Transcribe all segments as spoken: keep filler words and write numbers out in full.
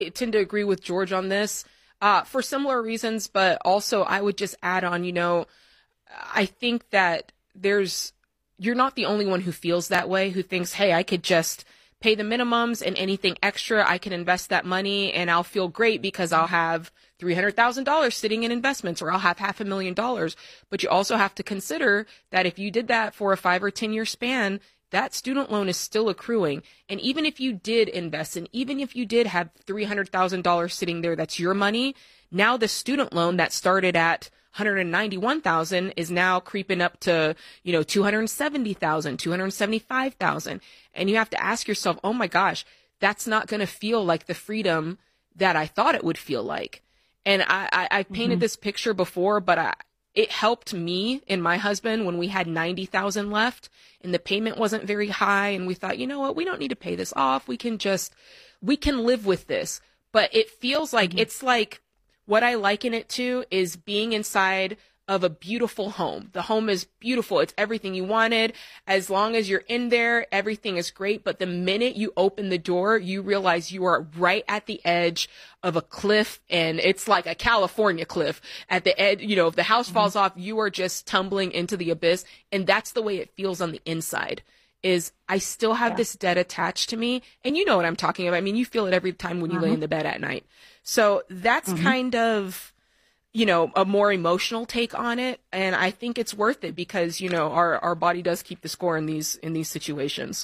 tend to agree with George on this uh, for similar reasons, but also I would just add on, you know, I think that there's, you're not the only one who feels that way, who thinks, hey, I could just pay the minimums and anything extra, I can invest that money and I'll feel great because I'll have three hundred thousand dollars sitting in investments, or I'll have half a million dollars. But you also have to consider that if you did that for a five or ten year span, that student loan is still accruing. And even if you did invest, and even if you did have three hundred thousand dollars sitting there, that's your money. Now the student loan that started at one hundred ninety-one thousand dollars is now creeping up to, you know, two hundred seventy thousand dollars, two hundred seventy-five thousand dollars. And you have to ask yourself, oh my gosh, that's not going to feel like the freedom that I thought it would feel like. And I, I, I painted mm-hmm. this picture before, but I, it helped me and my husband when we had ninety thousand dollars left and the payment wasn't very high. And we thought, you know what, we don't need to pay this off. We can just, we can live with this. But it feels like, mm-hmm. it's like, what I liken it to is being inside of a beautiful home. The home is beautiful. It's everything you wanted. As long as you're in there, everything is great. But the minute you open the door, you realize you are right at the edge of a cliff, and it's like a California cliff at the edge. You know, if the house mm-hmm. falls off, you are just tumbling into the abyss. And that's the way it feels on the inside. Is I still have yeah. this debt attached to me. And you know what I'm talking about. I mean, you feel it every time when you mm-hmm. lay in the bed at night. So that's mm-hmm. kind of, you know, a more emotional take on it. And I think it's worth it because, you know, our, our body does keep the score in these, in these situations.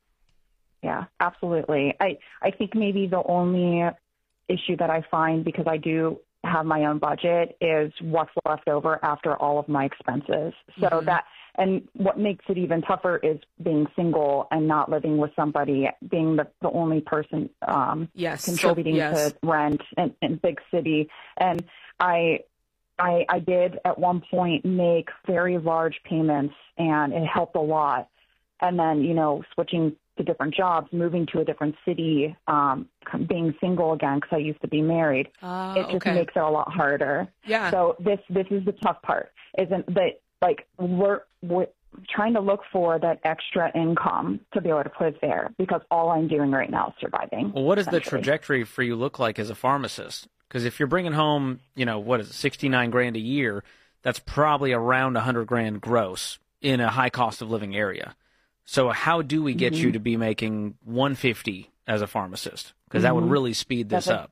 Yeah, absolutely. I, I think maybe the only issue that I find, because I do have my own budget, is what's left over after all of my expenses. So mm-hmm. that, and what makes it even tougher is being single and not living with somebody, being the, the only person um, yes. contributing so, yes. to rent in, in big city. And I, I, I did at one point make very large payments, and it helped a lot. And then, you know, switching to different jobs, moving to a different city, um, being single again, because I used to be married, uh, it just okay. makes it a lot harder. Yeah. So this this is the tough part, isn't that, like, we're, we're trying to look for that extra income to be able to put there, because all I'm doing right now is surviving. Well, what does the trajectory for you look like as a pharmacist? Because if you're bringing home, you know, what is it, sixty-nine grand a year, that's probably around one hundred grand gross in a high cost of living area. So how do we get mm-hmm. you to be making one hundred fifty as a pharmacist? Because mm-hmm. that would really speed this that's up.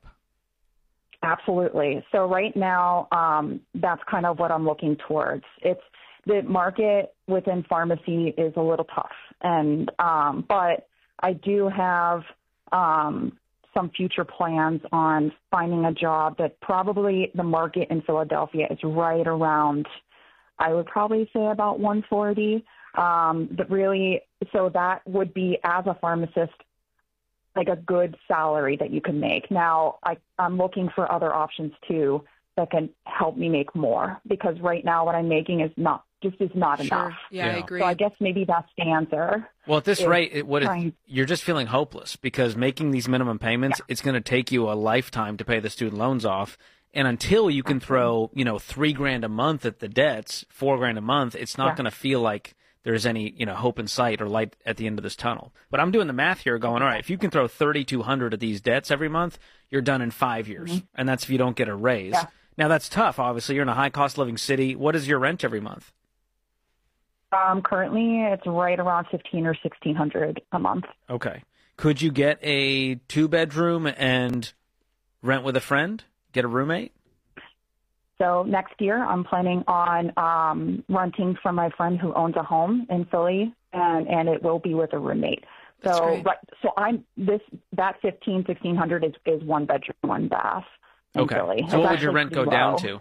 A, absolutely. So right now, um, that's kind of what I'm looking towards. It's the market within pharmacy is a little tough, and um, but I do have um, some future plans on finding a job that probably the market in Philadelphia is right around, I would probably say about one forty. Um, but really, so that would be, as a pharmacist, like a good salary that you can make. Now, I, I'm looking for other options too that can help me make more, because right now what I'm making is not just is not sure. enough. Yeah, yeah, I agree. So I guess maybe that's the answer. Well, at this rate, it, what it, you're just feeling hopeless, because making these minimum payments, yeah. it's going to take you a lifetime to pay the student loans off. And until you can throw, you know, three grand a month at the debts, four grand a month, it's not yeah. going to feel like there's any, you know, hope in sight or light at the end of this tunnel. But I'm doing the math here going, all right, if you can throw thirty-two hundred of these debts every month, you're done in five years. Mm-hmm. And that's if you don't get a raise. Yeah. Now, that's tough, obviously. You're in a high-cost living city. What is your rent every month? Um, currently, it's right around fifteen or sixteen hundred a month. Okay. Could you get a two-bedroom and rent with a friend? Get a roommate? So next year, I'm planning on um, renting from my friend who owns a home in Philly, and, and it will be with a roommate. That's so great. right, so I'm this that fifteen, sixteen hundred is is one bedroom, one bath. In okay. Philly. So it's what would your rent go low. down to?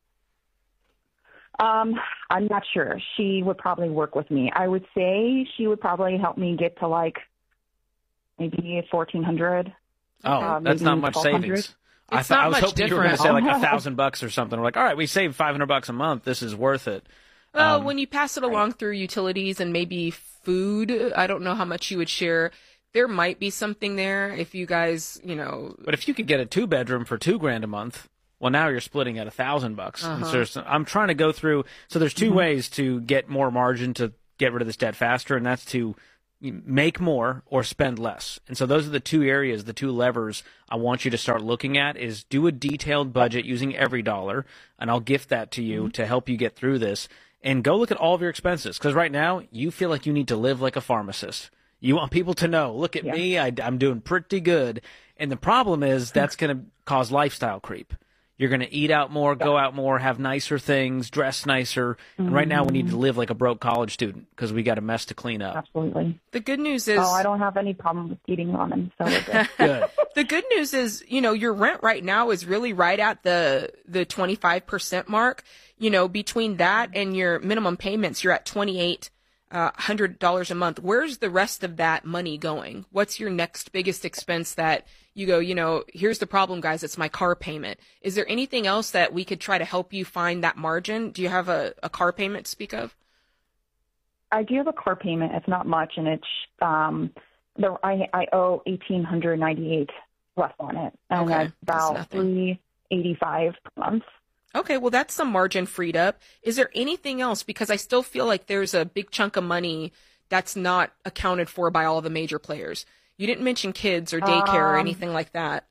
Um, I'm not sure. She would probably work with me. I would say she would probably help me get to like maybe fourteen hundred. Oh, uh, that's not much savings. I It's thought not I was much hoping you were going to say like a thousand bucks or something. We're like, all right, we saved five hundred bucks a month. This is worth it. Well, Um, when you pass it along through utilities and maybe food, I don't know how much you would share. There might be something there if you guys, you know. But if you could get a two bedroom for two grand a month, well, now you're splitting at a thousand bucks. And Uh-huh. so there's- I'm trying to go through. So there's two Mhm. ways to get more margin to get rid of this debt faster, and that's to make more or spend less. And so those are the two areas, the two levers I want you to start looking at is do a detailed budget using every dollar, and I'll gift that to you mm-hmm. to help you get through this. And go look at all of your expenses, because right now you feel like you need to live like a pharmacist. You want people to know, look at yeah. me, I, I'm doing pretty good. And the problem is that's going to cause lifestyle creep. You're going to eat out more, go out more, have nicer things, dress nicer. Mm-hmm. And right now we need to live like a broke college student because we got a mess to clean up. Absolutely. The good news is... Oh, I don't have any problem with eating ramen, so we're good. Good. The good news is, you know, your rent right now is really right at the the twenty-five percent mark. You know, between that and your minimum payments, you're at twenty-eight hundred dollars a month. Where's the rest of that money going? What's your next biggest expense that you go, you know, here's the problem, guys, it's my car payment. Is there anything else that we could try to help you find that margin? Do you have a, a car payment to speak of? I do have a car payment. It's not much, and it's um, the I, I owe eighteen ninety-eight left on it, and okay. that's about three eighty-five per month. Okay, well, that's some margin freed up. Is there anything else? Because I still feel like there's a big chunk of money that's not accounted for by all the major players. You didn't mention kids or daycare um, or anything like that.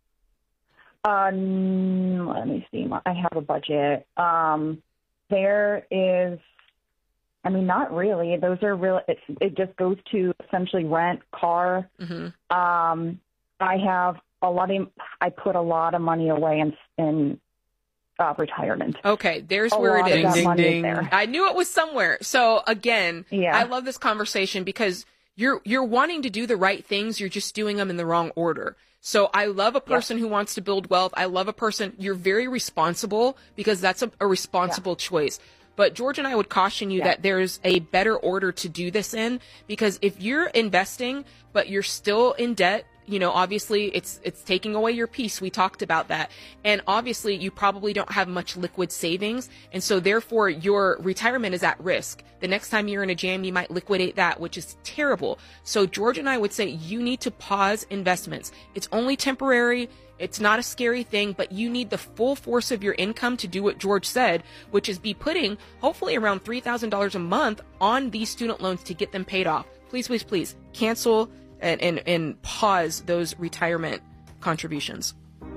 Um, let me see. I have a budget. Um, there is, I mean, not really. Those are real. It, it just goes to essentially rent, car. Mm-hmm. Um, I have a lot of, I put a lot of money away in, in Uh, retirement. Okay, there's a where it is. Ding, ding, ding. There. I knew it was somewhere. So again, yeah. I love this conversation because you're you're wanting to do the right things. You're just doing them in the wrong order. So I love a person yeah. who wants to build wealth. I love a person. You're very responsible because that's a, a responsible yeah. choice. But George and I would caution you yeah. that there's a better order to do this in, because if you're investing but you're still in debt, you know, obviously it's it's taking away your peace. We talked about that. And obviously you probably don't have much liquid savings. And so therefore your retirement is at risk. The next time you're in a jam, you might liquidate that, which is terrible. So George and I would say you need to pause investments. It's only temporary. It's not a scary thing, but you need the full force of your income to do what George said, which is be putting hopefully around three thousand dollars a month on these student loans to get them paid off. Please, please, please cancel and, and, and pause those retirement contributions.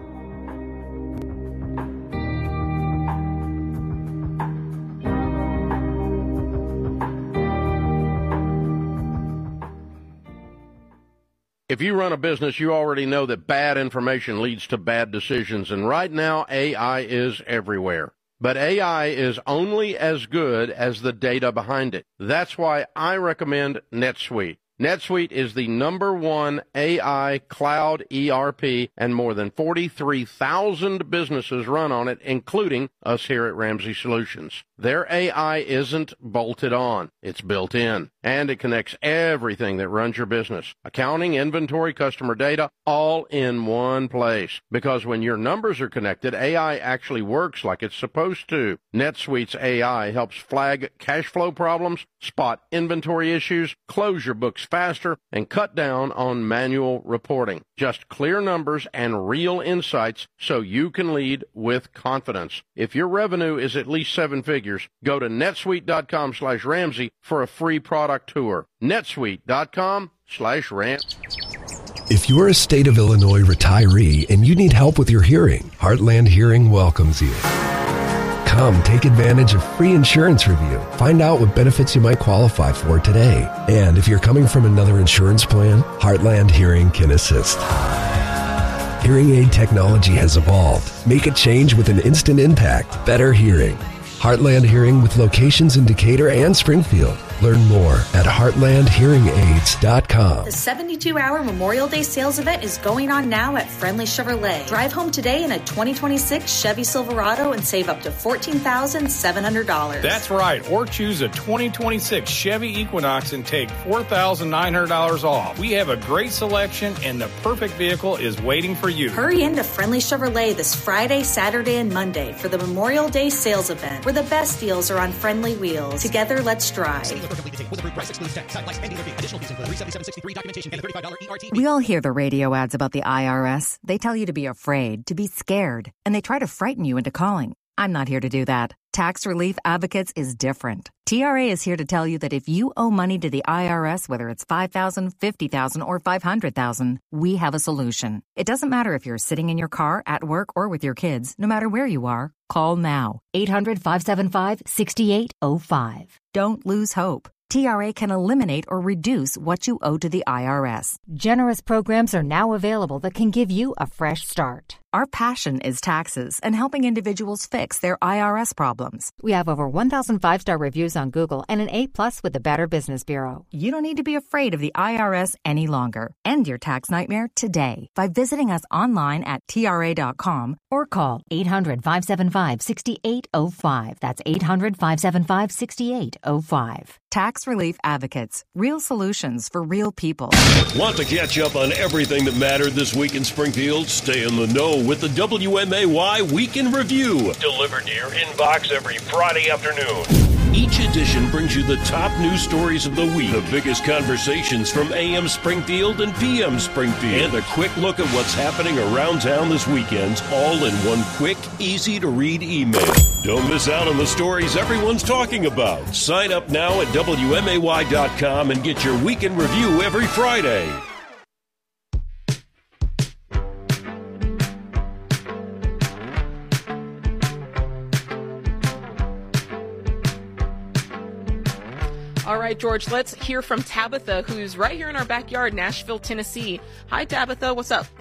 If you run a business, you already know that bad information leads to bad decisions, and right now A I is everywhere. But A I is only as good as the data behind it. That's why I recommend NetSuite. NetSuite is the number one A I cloud E R P, and more than forty-three thousand businesses run on it, including us here at Ramsey Solutions. Their A I isn't bolted on. It's built in, and it connects everything that runs your business. Accounting, inventory, customer data, all in one place. Because when your numbers are connected, A I actually works like it's supposed to. NetSuite's A I helps flag cash flow problems, spot inventory issues, close your books faster, and cut down on manual reporting. Just clear numbers and real insights so you can lead with confidence. If your revenue is at least seven figures, go to netsuite.com slash Ramsey for a free product tour. netsuite.com slash Ramsey. If you're a state of Illinois retiree and you need help with your hearing, Heartland Hearing welcomes you. Come take advantage of free insurance review. Find out what benefits you might qualify for today. And if you're coming from another insurance plan, Heartland Hearing can assist. Hearing aid technology has evolved. Make a change with an instant impact. Better hearing. Heartland Hearing with locations in Decatur and Springfield. Learn more at heartland hearing aids dot com. The seventy-two hour Memorial Day sales event is going on now at Friendly Chevrolet. Drive home today in a twenty twenty-six Chevy Silverado and save up to fourteen thousand seven hundred dollars. That's right. Or choose a twenty twenty-six Chevy Equinox and take four thousand nine hundred dollars off. We have a great selection and the perfect vehicle is waiting for you. Hurry into Friendly Chevrolet this Friday, Saturday, and Monday for the Memorial Day sales event, where the best deals are on friendly wheels. Together, let's drive. We all hear the radio ads about the I R S. They tell you to be afraid, to be scared, and they try to frighten you into calling. I'm not here to do that. Tax Relief Advocates is different. T R A is here to tell you that if you owe money to the I R S, whether it's five thousand dollars, fifty thousand dollars, or five hundred thousand dollars, we have a solution. It doesn't matter if you're sitting in your car, at work, or with your kids. No matter where you are, call now. eight hundred, five seven five, six eight zero five. Don't lose hope. T R A can eliminate or reduce what you owe to the I R S. Generous programs are now available that can give you a fresh start. Our passion is taxes and helping individuals fix their I R S problems. We have over one thousand five-star reviews on Google and an A plus with the Better Business Bureau. You don't need to be afraid of the I R S any longer. End your tax nightmare today by visiting us online at T R A dot com or call eight hundred, five seven five, six eight zero five. That's eight hundred, five seven five, six eight zero five. Tax Relief Advocates. Real solutions for real people. Want to catch up on everything that mattered this week in Springfield? Stay in the know with the W M A Y Week in Review. Delivered to your inbox every Friday afternoon. Each edition brings you the top news stories of the week, the biggest conversations from A M Springfield and P M Springfield, and a quick look at what's happening around town this weekend, all in one quick, easy-to-read email. Don't miss out on the stories everyone's talking about. Sign up now at W M A Y dot com and get your Week in Review every Friday. All right, George, let's hear from Tabitha, who's right here in our backyard, Nashville, Tennessee. Hi, Tabitha. What's up?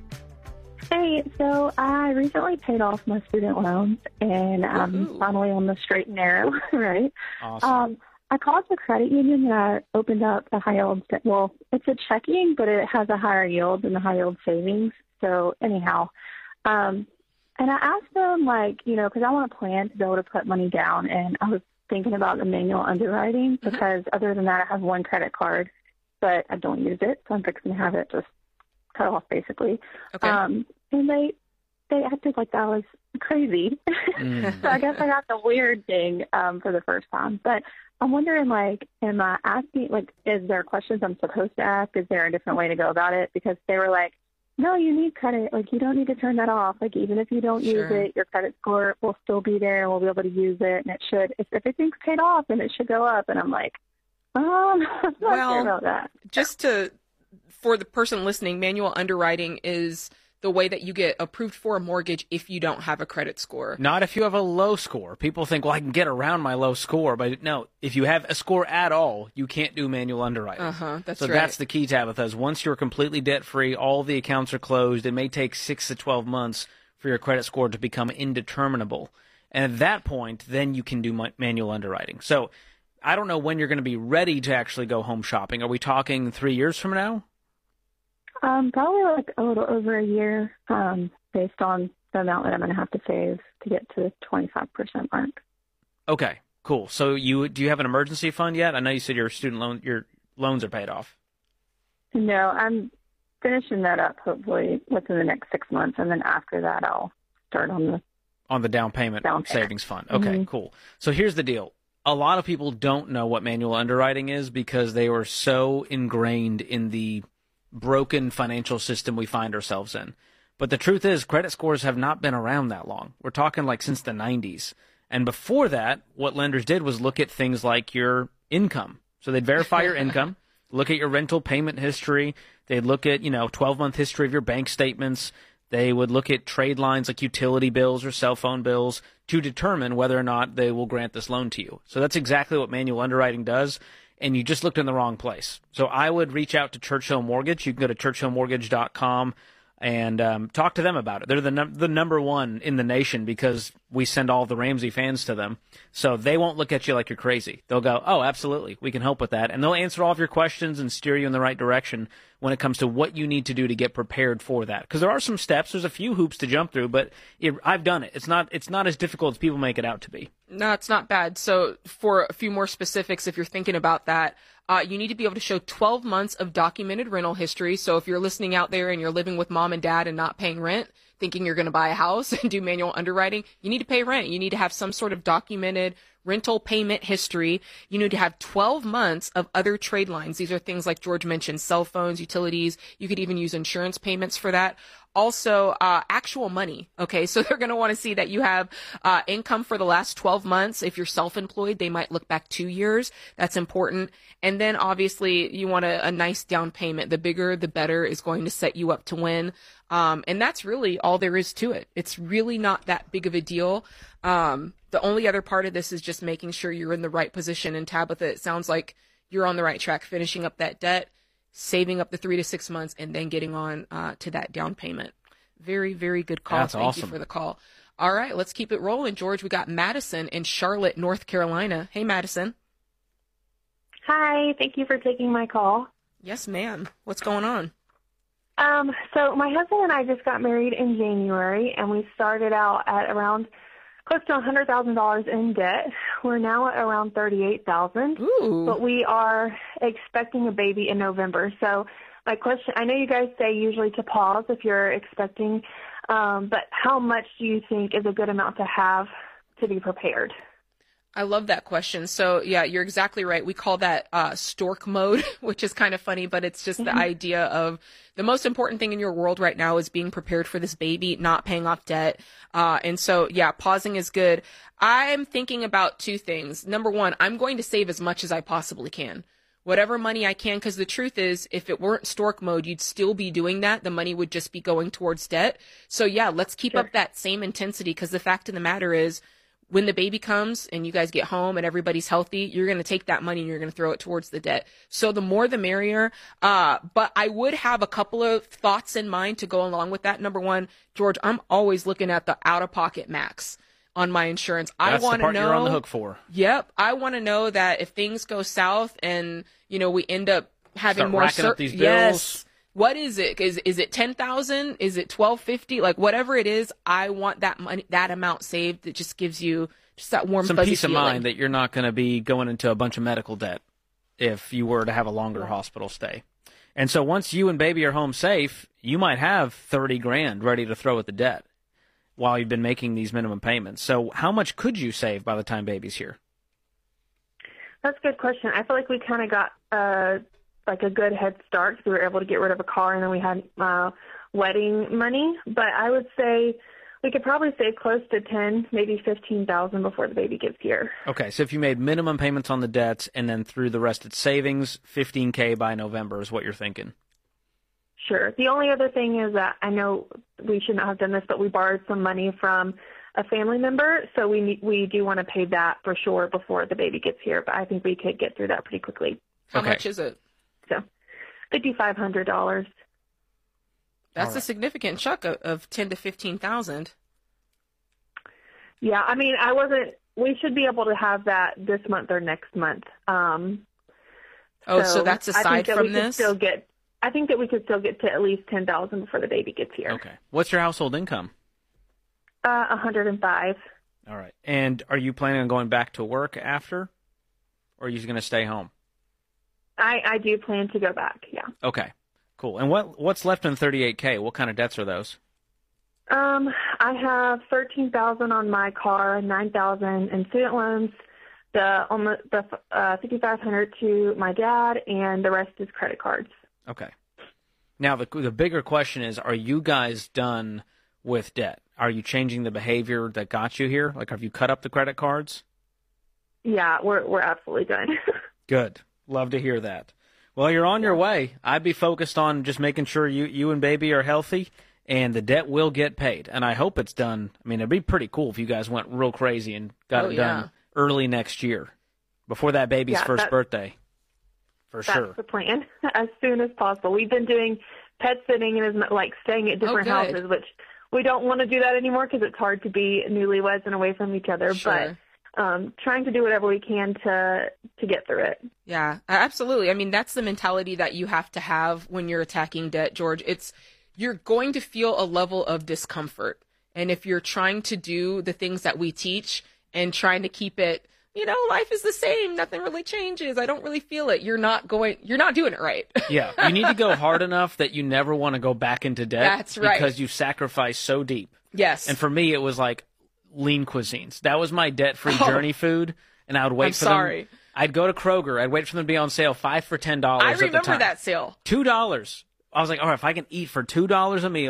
Hey, so I recently paid off my student loans, and I'm Woo-hoo. finally on the straight and narrow, right? Awesome. Um, I called the credit union that opened up the high yield. Well, it's a checking, but it has a higher yield than the high yield savings. So anyhow, um, and I asked them, like, you know, because I want to plan to be able to put money down, and I was thinking about the manual underwriting because mm-hmm. other than that, I have one credit card, but I don't use it, so I'm fixing to have it just cut off basically. Okay. Um, and they they acted like that was crazy. Mm. So I guess I got the weird thing um, for the first time. But I'm wondering, like, am I asking, like, is there questions I'm supposed to ask? Is there a different way to go about it? Because they were like, no, you need credit. Like, you don't need to turn that off. Like, even if you don't Sure. use it, your credit score will still be there and we'll be able to use it. And it should, if everything's paid off, then it should go up. And I'm like, um, I'm not well, sure about that. Just to, for the person listening, manual underwriting is the way that you get approved for a mortgage if you don't have a credit score. Not if you have a low score. People think, well, I can get around my low score. But no, if you have a score at all, you can't do manual underwriting. Uh-huh, that's so right. that's the key, Tabitha, is once you're completely debt-free, all the accounts are closed, it may take six to twelve months for your credit score to become indeterminable. And at that point, then you can do ma- manual underwriting. So I don't know when you're going to be ready to actually go home shopping. Are we talking three years from now? Um, probably like a little over a year, um, based on the amount that I'm going to have to save to get to the twenty-five percent mark. Okay, cool. So you do you have an emergency fund yet? I know you said your student loan your loans are paid off. No, I'm finishing that up hopefully within the next six months, and then after that I'll start on the on the down payment, down payment. savings fund. Okay, Mm-hmm. cool. So here's the deal. A lot of people don't know what manual underwriting is because they were so ingrained in the broken financial system we find ourselves in. But the truth is, credit scores have not been around that long. We're talking like since the nineties. And before that, what lenders did was look at things like your income. So they'd verify your income, look at your rental payment history. They'd look at, you know, twelve-month history of your bank statements. They would look at trade lines like utility bills or cell phone bills to determine whether or not they will grant this loan to you. So that's exactly what manual underwriting does. And you just looked in the wrong place. So I would reach out to Churchill Mortgage. You can go to churchill mortgage dot com and um, talk to them about it. They're the num- the number one in the nation because we send all the Ramsey fans to them. So they won't look at you like you're crazy. They'll go, oh, absolutely, we can help with that. And they'll answer all of your questions and steer you in the right direction when it comes to what you need to do to get prepared for that. Because there are some steps. There's a few hoops to jump through, but it, I've done it. It's not it's not as difficult as people make it out to be. No, it's not bad. So for a few more specifics, if you're thinking about that, uh, you need to be able to show twelve months of documented rental history. So if you're listening out there and you're living with mom and dad and not paying rent, thinking you're going to buy a house and do manual underwriting, you need to pay rent. You need to have some sort of documented rental payment history. You need to have twelve months of other trade lines. These are things like George mentioned, cell phones, utilities. You could even use insurance payments for that. Also, uh, actual money. Okay. So they're going to want to see that you have, uh, income for the last twelve months. If you're self-employed, they might look back two years. That's important. And then obviously you want a, a nice down payment. The bigger, the better is going to set you up to win. Um, and that's really all there is to it. It's really not that big of a deal. Um, the only other part of this is just making sure you're in the right position. And Tabitha, it sounds like you're on the right track, finishing up that debt, saving up the three to six months, and then getting on uh, to that down payment. Very, very good call. That's Thank awesome. you for the call. All right, let's keep it rolling, George. We got Madison in Charlotte, North Carolina. Hey, Madison. Hi, thank you for taking my call. Yes, ma'am. What's going on? Um, so my husband and I just got married in January, and we started out at around close to one hundred thousand dollars in debt. We're now at around thirty-eight thousand dollars, but we are expecting a baby in November. So my question, I know you guys say usually to pause if you're expecting, um, but how much do you think is a good amount to have to be prepared? I love that question. So yeah, you're exactly right. We call that uh, stork mode, which is kind of funny, but it's just the idea of the most important thing in your world right now is being prepared for this baby, not paying off debt. Uh, and so yeah, pausing is good. I'm thinking about two things. Number one, I'm going to save as much as I possibly can. Whatever money I can, because the truth is, if it weren't stork mode, you'd still be doing that. The money would just be going towards debt. So yeah, let's keep Sure. up that same intensity, because the fact of the matter is, when the baby comes and you guys get home and everybody's healthy, you're going to take that money and you're going to throw it towards the debt. So the more the merrier. Uh, but I would have a couple of thoughts in mind to go along with that. Number one, George, I'm always looking at the out-of-pocket max on my insurance. That's I want the part to know. you're on the hook for. Yep. I want to know that if things go south and, you know, we end up having Start more racking cer- up these bills. Yes. What is it? Is is it ten thousand? Is it twelve fifty? Like whatever it is, I want that money, that amount saved. That just gives you just that warm, Some fuzzy peace of feeling. mind that you're not going to be going into a bunch of medical debt if you were to have a longer hospital stay. And so once you and baby are home safe, you might have thirty grand ready to throw at the debt while you've been making these minimum payments. So how much could you save by the time baby's here? That's a good question. I feel like we kind of got uh, like a good head start because we were able to get rid of a car, and then we had uh, wedding money. But I would say we could probably save close to ten, maybe fifteen thousand before the baby gets here. Okay, so if you made minimum payments on the debts and then through the rest it's savings, fifteen K by November is what you're thinking. Sure. The only other thing is that I know we should not have done this, but we borrowed some money from a family member, so we need, we do want to pay that for sure before the baby gets here. But I think we could get through that pretty quickly. How Okay. much is it? So, fifty-five hundred dollars. That's All a right. significant chunk of, of ten to fifteen thousand. Yeah, I mean, I wasn't. We should be able to have that this month or next month. Um, Oh, so that's I think aside that from we could this? Still get. I think that we could still get to at least ten thousand before the baby gets here. Okay. What's your household income? Uh, a hundred and five. All right. And are you planning on going back to work after, or are you just going to stay home? I I do plan to go back. Yeah. Okay. Cool. And what what's left in thirty-eight K? What kind of debts are those? Um, I have thirteen thousand on my car, nine thousand in student loans, the on the, the uh, fifty-five hundred to my dad, and the rest is credit cards. Okay. Now, the the bigger question is, are you guys done with debt? Are you changing the behavior that got you here? Like, have you cut up the credit cards? Yeah, we're we're absolutely done. Good. Love to hear that. Well, you're on your way. I'd be focused on just making sure you, you and baby are healthy, and the debt will get paid. And I hope it's done. I mean, it'd be pretty cool if you guys went real crazy and got Oh, it yeah. done early next year, before that baby's Yeah, first that- birthday. For That's sure. the plan, as soon as possible. We've been doing pet sitting and is like staying at different good. houses, which we don't want to do that anymore because it's hard to be newlyweds and away from each other. Sure. But um, trying to do whatever we can to to get through it. Yeah, absolutely. I mean, that's the mentality that you have to have when you're attacking debt, George. It's you're going to feel a level of discomfort. And if you're trying to do the things that we teach and trying to keep it, you know, life is the same, nothing really changes, I don't really feel it, you're not going, you're not doing it right. Yeah, you need to go hard enough that you never want to go back into debt. That's right. Because you sacrifice so deep. Yes. And for me, it was like lean cuisines. That was my debt-free Oh. journey food, and I would wait I'm for sorry. them. I'd go to Kroger. I'd wait for them to be on sale, five for ten dollars. I at the remember time. that sale. Two dollars. I was like, all right, if I can eat for two dollars a meal,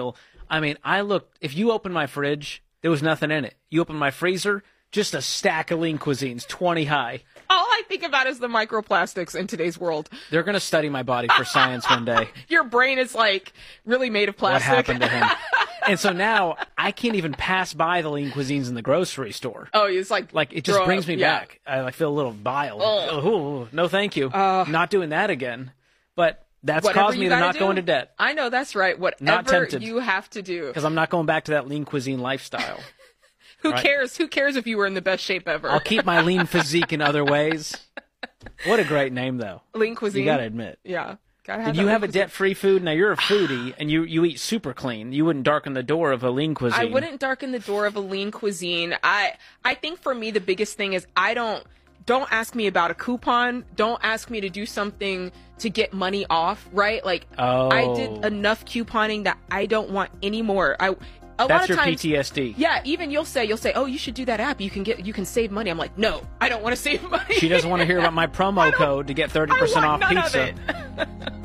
I mean, I looked, if you open my fridge, there was nothing in it. You open my freezer, just a stack of lean cuisines, twenty high. All I think about is the microplastics in today's world. They're going to study my body for science one day. Your brain is like really made of plastic. What happened to him? And so now I can't even pass by the lean cuisines in the grocery store. Oh, it's like like it just brings up, me yeah. back. I like feel a little bile. Oh, no, thank you. Uh, not doing that again. But that's Whatever caused me you to gotta not do. go into debt. I know, that's right. Not Whatever tempted. you have to do. Because I'm not going back to that lean cuisine lifestyle. Who Right. cares? Who cares if you were in the best shape ever? I'll keep my lean physique in other ways. What a great name, though. Lean cuisine. You got to admit. Yeah. Gotta have Did you that have a lean cuisine. debt-free food? Now, you're a foodie, and you, you eat super clean. You wouldn't darken the door of a lean cuisine. I wouldn't darken the door of a lean cuisine. I I think for me the biggest thing is I don't don't ask me about a coupon. Don't ask me to do something to get money off, right? Like Oh. I did enough couponing that I don't want any more. I a That's lot your of times, P T S D. Yeah, even you'll say you'll say, "Oh, you should do that app. You can get you can save money." I'm like, "No, I don't want to save money." She doesn't want to hear about my promo code to get thirty percent I off want none of pizza. it.